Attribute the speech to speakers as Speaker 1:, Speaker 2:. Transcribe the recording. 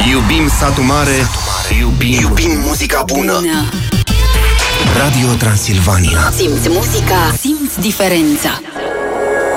Speaker 1: Iubim satul mare, iubim muzica bună. Radio Transilvania.
Speaker 2: Simți muzica, simți diferența.